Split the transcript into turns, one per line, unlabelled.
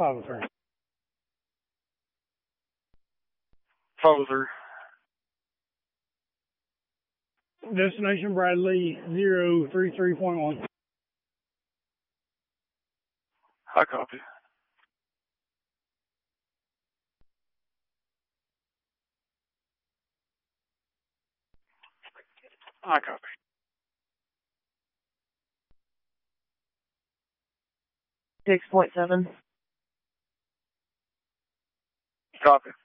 503.
503.
Destination Bradley 033.1.
I copy. I copy.
.7.
Copy.